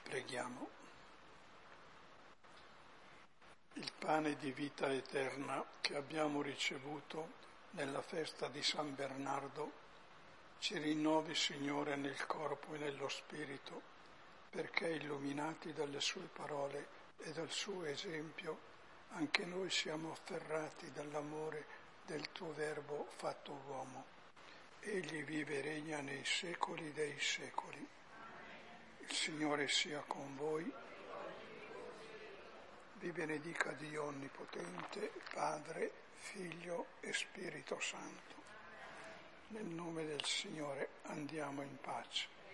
Preghiamo. Il pane di vita eterna che abbiamo ricevuto nella festa di San Bernardo ci rinnovi, Signore, nel corpo e nello spirito, perché illuminati dalle sue parole e dal suo esempio, anche noi siamo afferrati dall'amore del tuo Verbo fatto uomo. Egli vive e regna nei secoli dei secoli. Il Signore sia con voi. Vi benedica Dio Onnipotente, Padre, Figlio e Spirito Santo. Nel nome del Signore andiamo in pace.